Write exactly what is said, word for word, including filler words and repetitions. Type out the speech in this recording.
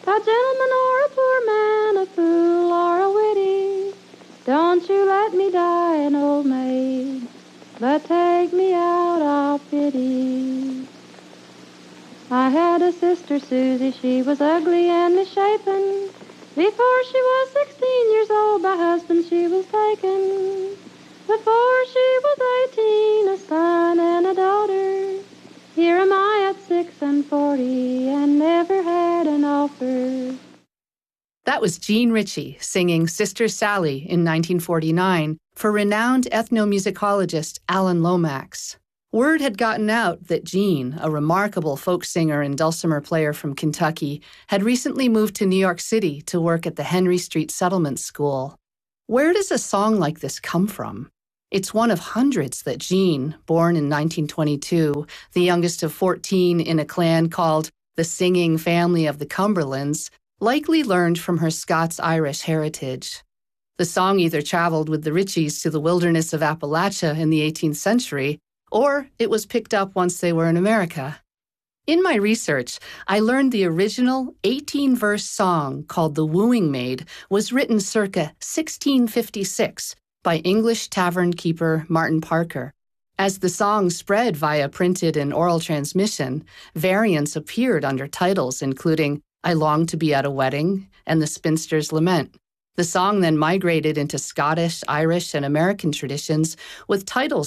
a gentleman or a poor man, a fool or a witty. Don't you let me die an old maid, but take me out of pity. I had a sister, Susie, she was ugly and misshapen. Before she was sixteen years old, by husband she was taken. Before she was eighteen, a son and a daughter. Here am I at six and forty, and never had an offer. That was Jean Ritchie singing Sister Sally in nineteen forty-nine for renowned ethnomusicologist Alan Lomax. Word had gotten out that Jean, a remarkable folk singer and dulcimer player from Kentucky, had recently moved to New York City to work at the Henry Street Settlement School. Where does a song like this come from? It's one of hundreds that Jean, born in nineteen twenty-two, the youngest of fourteen in a clan called the Singing Family of the Cumberlands, likely learned from her Scots-Irish heritage. The song either traveled with the Ritchies to the wilderness of Appalachia in the eighteenth century, or it was picked up once they were in America. In my research, I learned the original eighteen-verse song called The Wooing Maid was written circa sixteen fifty-six by English tavern keeper Martin Parker. As the song spread via printed and oral transmission, variants appeared under titles including I Long to Be at a Wedding and The Spinster's Lament. The song then migrated into Scottish, Irish, and American traditions with titles